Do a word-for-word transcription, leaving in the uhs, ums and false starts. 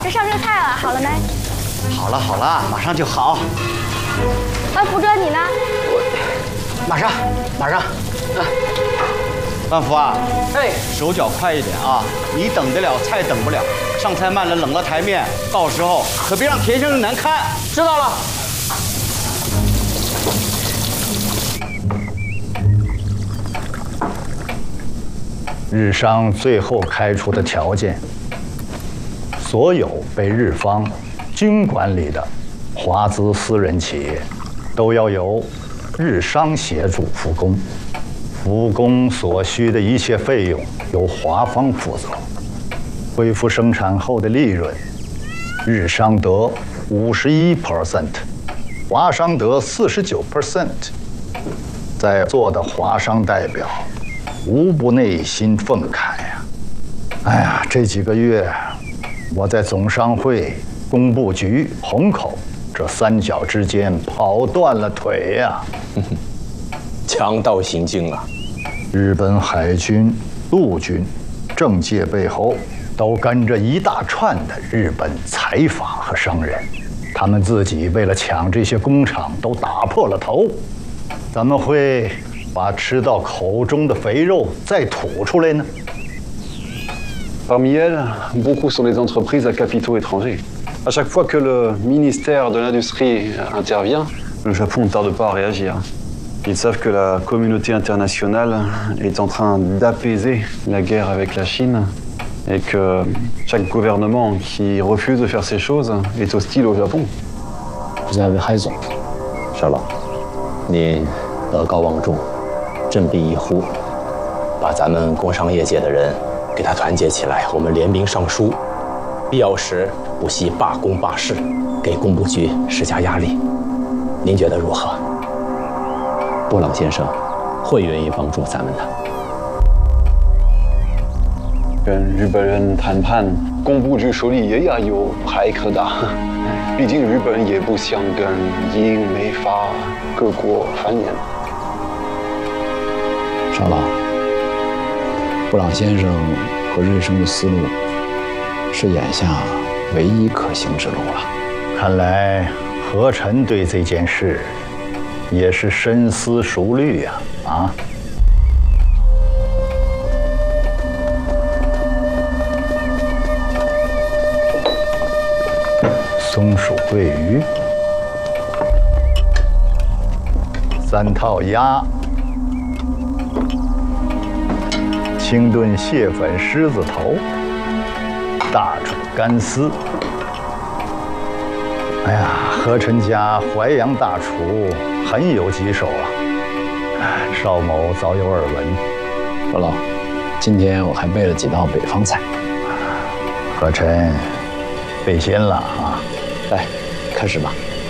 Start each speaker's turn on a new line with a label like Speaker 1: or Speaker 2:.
Speaker 1: 这上热菜了，好了没？
Speaker 2: 好了好了，马上就好。
Speaker 1: 万福哥，你呢？
Speaker 2: 我马上马上。啊，万福啊，哎，手脚快一点啊！你等得了，菜等不了。上菜慢了，冷了台面，到时候可别让田先生难堪。
Speaker 3: 知道了。
Speaker 4: 日商最后开出的条件，所有被日方军管理的华资私人企业，都要由日商协助复工，复工所需的一切费用由华方负责。恢复生产后的利润，日商得五十一 percent， 华商得四十九 percent。在座的华商代表无不内心愤慨呀！哎呀，这几个月我在总商会、工部局、虹口这三角之间跑断了腿呀！
Speaker 3: 强盗行径啊！
Speaker 4: 日本海军、陆军、政界背后都跟着一大串的日本财阀和商人，他们自己为了抢这些工厂都打破了头。怎么会把吃到口中的肥肉再吐出来呢？
Speaker 5: Parmi elles, beaucoup sont les entreprises à capitaux étrangers. À chaque fois que le ministère de l'Industrie intervient, le Japon ne tarde pas à réagir. Ils savent que la communauté internationale est en train d'apaiser la guerre avec la Chine et que chaque gouvernement qui refuse de faire ces choses est hostile au Japon.
Speaker 6: Vous avez raison, 沙老，您德高望重，振臂一呼，把咱们工商业界的人给他团结起来，我们联名上书，必要时不惜罢工罢市，给工部局施加压力。您觉得如何？布朗先生会愿意帮助咱们的。
Speaker 5: 跟日本人谈判，工部局手里也要有牌可打。毕竟日本也不想跟英美法各国翻脸。
Speaker 6: 沙老。 布朗先生和日升的思路是眼下唯一可行之路了。
Speaker 4: 看来何晨对这件事也是深思熟虑呀！啊，松鼠桂鱼，三套鸭。 清炖蟹粉狮子头，大煮干丝。哎呀，何晨家淮阳大厨很有棘手啊！邵某早有耳闻。
Speaker 6: 何老，今天我还备了几道北方菜。
Speaker 4: 何晨，费心了啊！
Speaker 6: 来，开始吧。